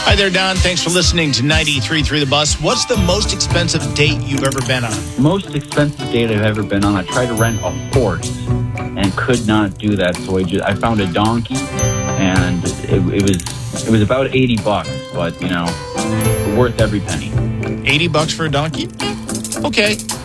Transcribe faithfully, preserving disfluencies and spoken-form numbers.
Hi there, Don. Thanks for listening to ninety-three point three The Bus. What's the most expensive date you've ever been on? Most expensive date I've ever been on, I tried to rent a horse and could not do that. So I, just, I found a donkey, and it, it was it was about eighty bucks, but, you know, worth every penny. eighty bucks for a donkey? Okay.